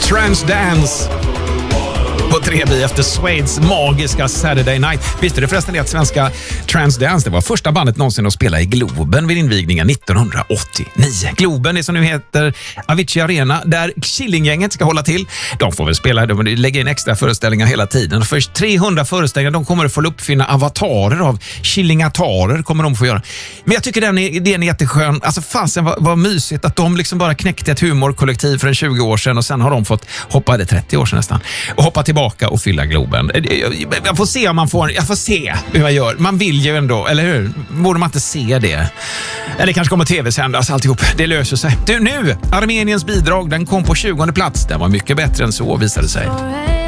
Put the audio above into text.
Transdance på 3B efter Suedes magiska Saturday Night. Visste du förresten det att svenska Transdance, det var första bandet någonsin att spela i Globen vid invigningen 1989. Globen är som nu heter Avicii Arena, där Killinggänget ska hålla till. De får väl spela, de lägger in extra föreställningar hela tiden. Först 300 föreställningar, de kommer att få uppfinna avatarer av Killingatarer kommer de få göra. Men jag tycker den är jätteskön. Alltså fasen vad mysigt att de liksom bara knäckte ett humorkollektiv för en 20 år sedan och sen har de fått hoppa, det 30 år sedan nästan, och hoppa tillbaka och fylla Globen. Jag får se om man får, jag får se hur man gör. Man vill ju ändå, eller hur? Borde man inte se det? Eller kanske kommer tv-sändas alltihop. Det löser sig. Du, nu, Armeniens bidrag, den kom på 20:e plats. Den var mycket bättre än så, visade sig.